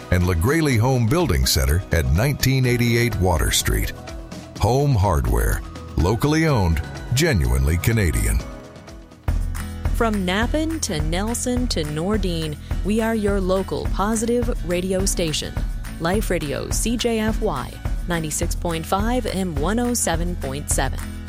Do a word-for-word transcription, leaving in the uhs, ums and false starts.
and LaGraley Home Building Center at nineteen eighty-eight Water Street. Home Hardware, locally owned, genuinely Canadian. From Napan to Nelson to Nordine, we are your local positive radio station. Life Radio C J F Y, ninety-six point five and one oh seven point seven.